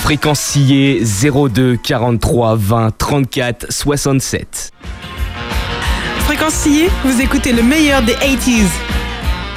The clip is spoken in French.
Fréquence sillée 02 43 20 34 67. Fréquence sillée, vous écoutez le meilleur des 80s.